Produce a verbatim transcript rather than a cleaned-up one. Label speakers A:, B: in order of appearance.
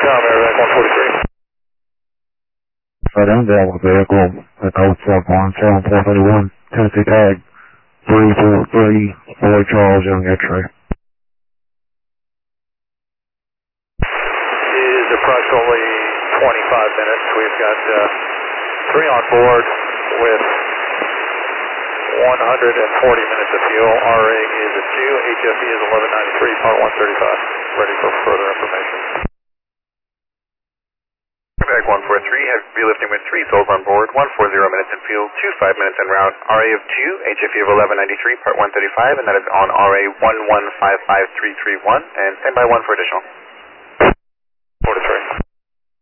A: Tom, Airback one forty-three.
B: Right on down with vehicle, Echo sub one seven four thirty-one, Tennessee tag, three four three, Boy Charles, Young X-ray.
A: Is approximately twenty-five minutes. We've got uh, three on board with one hundred forty minutes of fuel. R A is a two, H F E is eleven ninety-three, part one thirty-five. Ready for further information.
C: Airback one four three, have be lifting with three souls on board, one forty minutes in fuel, two five minutes en route, R A of two, H F E of eleven ninety-three, part one thirty-five, and that is on R A one one five five three three one, and stand by one for additional.
A: forty-three.